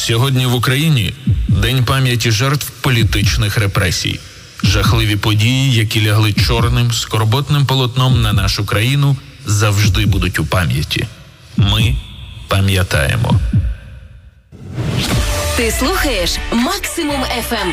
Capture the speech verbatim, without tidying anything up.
Сьогодні в Україні День пам'яті жертв політичних репресій. Жахливі події, які лягли чорним, скорботним полотном на нашу країну, завжди будуть у пам'яті. Ми пам'ятаємо. Ти слухаєш Максимум еф ем.